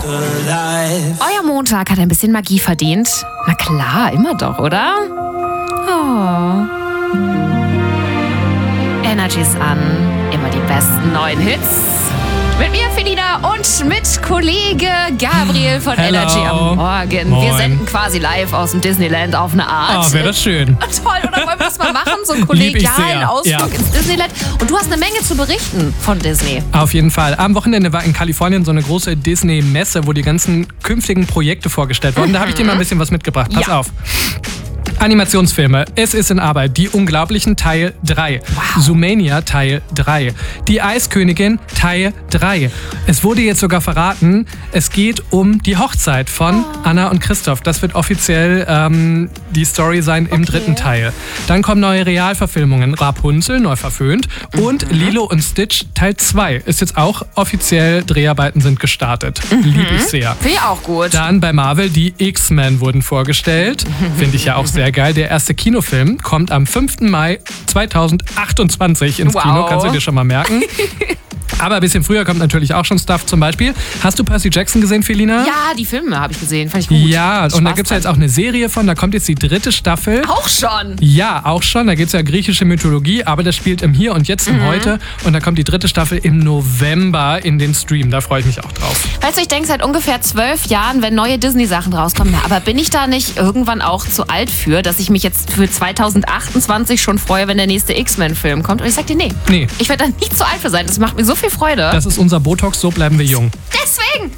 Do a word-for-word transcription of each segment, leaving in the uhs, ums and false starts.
Euer Montag hat ein bisschen Magie verdient. Na klar, immer doch, oder? Oh. Energy ist an. Immer die besten neuen Hits. Mit mir, Felina, und mit Kollege Gabriel von Hello. Energy am Morgen. Moin. Wir senden quasi live aus dem Disneyland auf eine Art. Oh, wäre das schön. Toll, oder wollen wir das mal machen? So einen Lieb ich kollegialen sehr, Ausflug ja. ins Disneyland. Und du hast eine Menge zu berichten von Disney. Auf jeden Fall. Am Wochenende war in Kalifornien so eine große Disney-Messe, wo die ganzen künftigen Projekte vorgestellt wurden. Da habe ich dir mal ein bisschen was mitgebracht. Pass Ja. auf. Animationsfilme. Es ist in Arbeit. Die Unglaublichen Teil drei. Wow. Zoomania Teil drei. Die Eiskönigin Teil drei. Es wurde jetzt sogar verraten, es geht um die Hochzeit von Oh. Anna und Christoph. Das wird offiziell ähm, die Story sein im Okay. dritten Teil. Dann kommen neue Realverfilmungen. Rapunzel, neu verföhnt. Und Mhm. Lilo und Stitch Teil zwei. Ist jetzt auch offiziell, Dreharbeiten sind gestartet. Mhm. Lieb ich sehr. Finde ich auch gut. Dann bei Marvel die X-Men wurden vorgestellt. Finde ich ja auch sehr geil. Der erste Kinofilm kommt am fünften Mai zweitausendachtundzwanzig ins Wow. Kino. Kannst du dir schon mal merken. Aber ein bisschen früher kommt natürlich auch schon Stuff. Zum Beispiel, hast du Percy Jackson gesehen, Felina? Ja, die Filme habe ich gesehen. Fand ich gut. Ja, und da gibt es ja jetzt auch eine Serie von. Da kommt jetzt die dritte Staffel. Auch schon. Ja, auch schon. Da geht es ja griechische Mythologie, aber das spielt im Hier und Jetzt, im Heute. Und da kommt die dritte Staffel im November in den Stream. Da freue ich mich auch drauf. Weißt du, ich denke seit ungefähr zwölf Jahren, wenn neue Disney-Sachen rauskommen, na, aber bin ich da nicht irgendwann auch zu alt für, dass ich mich jetzt für zweitausendachtundzwanzig schon freue, wenn der nächste X-Men-Film kommt? Und ich sag dir, nee. Nee. Ich werde da nie zu alt für sein. Das macht mir so viel Freude. Das ist unser Botox, so bleiben wir jung. Deswegen.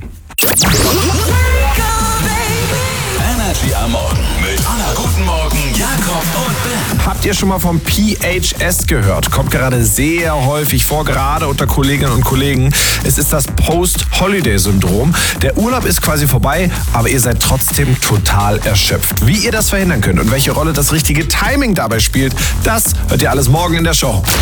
Energy am Morgen mit Anna. Guten Morgen, Jakob und Ben. Habt ihr schon mal vom P H S gehört? Kommt gerade sehr häufig vor, gerade unter Kolleginnen und Kollegen. Es ist das Post-Holiday-Syndrom. Der Urlaub ist quasi vorbei, aber ihr seid trotzdem total erschöpft. Wie ihr das verhindern könnt und welche Rolle das richtige Timing dabei spielt, das hört ihr alles morgen in der Show.